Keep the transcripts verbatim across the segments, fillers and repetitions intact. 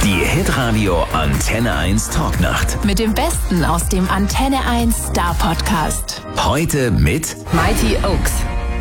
Die Hitradio Antenne eins Talknacht. Mit dem Besten aus dem Antenne eins Star Podcast. Heute mit Mighty Oaks.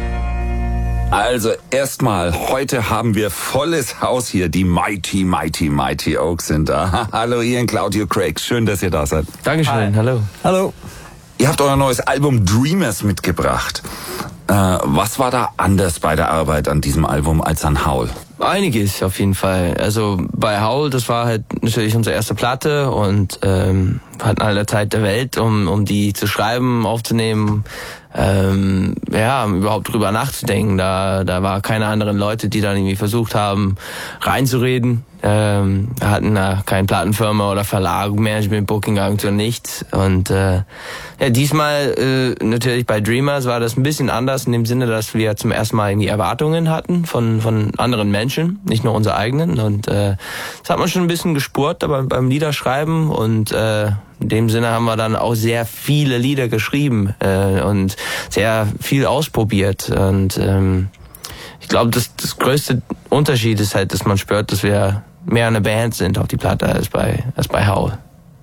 Also erstmal, heute haben wir volles Haus hier. Die Mighty, Mighty, Mighty Oaks sind da. Hallo Ian, Claudio, Craig. Schön, dass ihr da seid. Dankeschön, hallo. Hallo. Ihr habt euer neues Album Dreamers mitgebracht. Äh, was war da anders bei der Arbeit an diesem Album als an Howl? Einiges auf jeden Fall. Also bei Howl, das war halt natürlich unsere erste Platte und ähm, wir hatten alle Zeit der Welt, um um die zu schreiben, aufzunehmen, ähm, ja, überhaupt drüber nachzudenken. Da da war keine anderen Leute, die dann irgendwie versucht haben, reinzureden. Ähm, wir hatten da keine Plattenfirma oder Verlag, Management, Booking-Agentur, nichts. Und äh, ja, diesmal äh, natürlich bei Dreamers war das ein bisschen anders in dem Sinne, dass wir zum ersten Mal irgendwie Erwartungen hatten von von anderen Menschen, nicht nur unsere eigenen. Und äh, das hat man schon ein bisschen gespürt aber beim Liederschreiben. Und äh, in dem Sinne haben wir dann auch sehr viele Lieder geschrieben äh, und sehr viel ausprobiert. Und ähm, ich glaube, das, das größte Unterschied ist halt, dass man spürt, dass wir mehr eine Band sind auf die Platte als bei als bei Howl.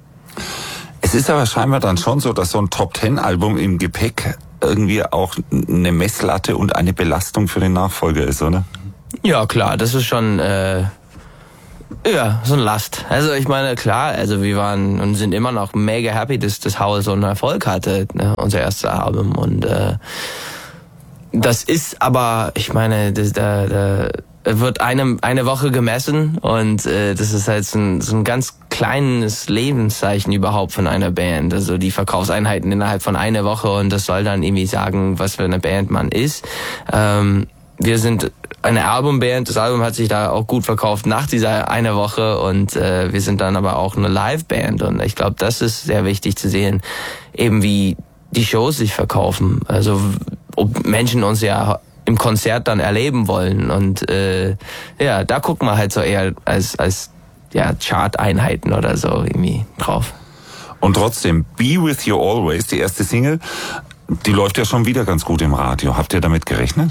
Es ist aber scheinbar dann schon so, dass so ein Top-Ten-Album im Gepäck irgendwie auch eine Messlatte und eine Belastung für den Nachfolger ist, oder? Ja, klar, das ist schon äh, ja so eine Last. Also ich meine, klar, also wir waren und sind immer noch mega happy, dass das Howl so einen Erfolg hatte, ne, unser erstes Album. Und äh, das ist aber, ich meine, das, da, da wird eine eine Woche gemessen und äh, das ist halt so ein, so ein ganz kleines Lebenszeichen überhaupt von einer Band. Also die Verkaufseinheiten innerhalb von einer Woche und das soll dann irgendwie sagen, was für eine Band man ist. Ähm, wir sind eine Albumband, das Album hat sich da auch gut verkauft nach dieser eine Woche und äh, wir sind dann aber auch eine Liveband und ich glaube, das ist sehr wichtig zu sehen, eben wie die Shows sich verkaufen. Also ob Menschen uns ja im Konzert dann erleben wollen und äh, ja, da gucken wir halt so eher als als ja Chart-Einheiten oder so irgendwie drauf. Und trotzdem, Be With You Always, die erste Single, die läuft ja schon wieder ganz gut im Radio. Habt ihr damit gerechnet?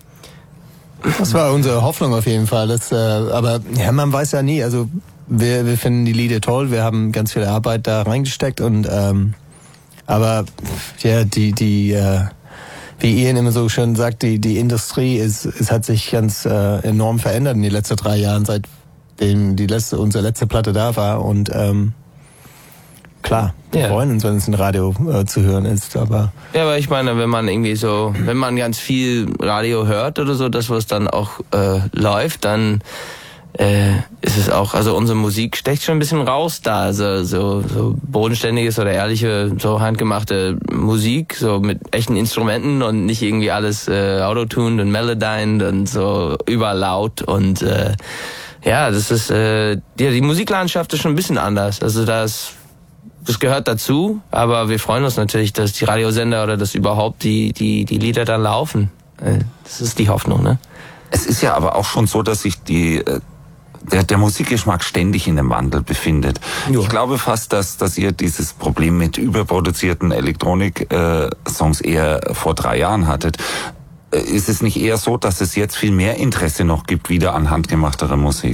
Das war unsere Hoffnung auf jeden Fall. Das, äh, aber ja, man weiß ja nie. Also wir, wir finden die Lieder toll. Wir haben ganz viel Arbeit da reingesteckt und ähm, aber ja, die die äh, wie Ian immer so schön sagt, die die Industrie ist, es hat sich ganz äh, enorm verändert in den letzten drei Jahren, seitdem die letzte unsere letzte Platte da war und ähm, klar, wir ja. freuen uns, wenn es im Radio äh, zu hören ist, aber ja, aber ich meine, wenn man irgendwie so, wenn man ganz viel Radio hört oder so, das was dann auch äh, läuft, dann äh, ist es auch, also unsere Musik steckt schon ein bisschen raus da, also so so bodenständiges oder ehrliche, so handgemachte Musik, so mit echten Instrumenten und nicht irgendwie alles äh, autotuned und melodined und so überlaut und äh, ja, das ist äh, ja, die Musiklandschaft ist schon ein bisschen anders, also das das gehört dazu, aber wir freuen uns natürlich, dass die Radiosender oder dass überhaupt die die die Lieder dann laufen. Das ist die Hoffnung, ne? Es ist ja aber auch schon so, dass sich die der, der Musikgeschmack ständig in einem Wandel befindet. Jo. Ich glaube fast, dass dass ihr dieses Problem mit überproduzierten Elektronik-Songs eher vor drei Jahren hattet. Ist es nicht eher so, dass es jetzt viel mehr Interesse noch gibt wieder an handgemachterer Musik?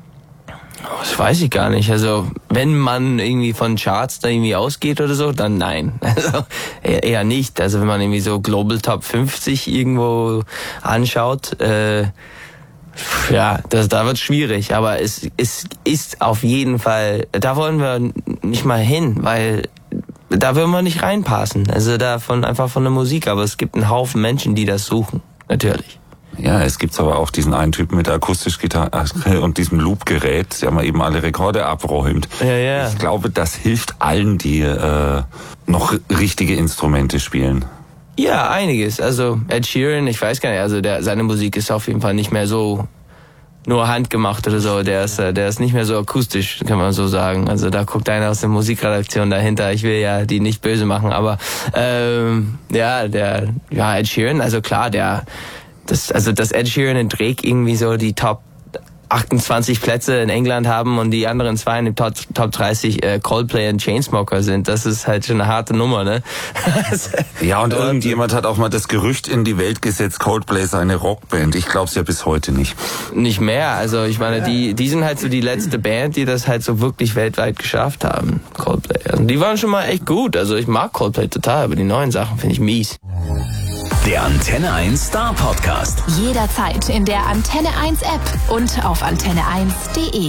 Das weiß ich gar nicht. Also wenn man irgendwie von Charts da irgendwie ausgeht oder so, dann nein. Also eher nicht. Also wenn man irgendwie so Global Top fünfzig irgendwo anschaut, äh, ja, das, da wird schwierig. Aber es, es ist auf jeden Fall, da wollen wir nicht mal hin, weil da würden wir nicht reinpassen. Also da von einfach von der Musik. Aber es gibt einen Haufen Menschen, die das suchen. Natürlich. Ja, es gibt aber auch diesen einen Typen mit der Akustischgitarre und diesem Loop-Gerät, der mal eben alle Rekorde abräumt. Ja, ja. Ich glaube, das hilft allen, die äh, noch richtige Instrumente spielen. Ja, einiges. Also Ed Sheeran, ich weiß gar nicht, also der, seine Musik ist auf jeden Fall nicht mehr so nur handgemacht oder so. Der ist, der ist nicht mehr so akustisch, kann man so sagen. Also da guckt einer aus der Musikredaktion dahinter. Ich will ja die nicht böse machen, aber ähm, ja, der, ja Ed Sheeran, also klar, der Das, also, dass Ed Sheeran und Drake irgendwie so die Top achtundzwanzig Plätze in England haben und die anderen zwei in den Top, Top dreißig äh, Coldplay und Chainsmoker sind. Das ist halt schon eine harte Nummer, ne? Ja, und irgendjemand hat auch mal das Gerücht in die Welt gesetzt, Coldplay sei eine Rockband. Ich glaube es ja bis heute nicht. Nicht mehr. Also ich meine, die die sind halt so die letzte Band, die das halt so wirklich weltweit geschafft haben, Coldplay. Also die waren schon mal echt gut. Also ich mag Coldplay total, aber die neuen Sachen finde ich mies. Der Antenne eins Star Podcast. Jederzeit in der Antenne eins App und auf antenne eins punkt de.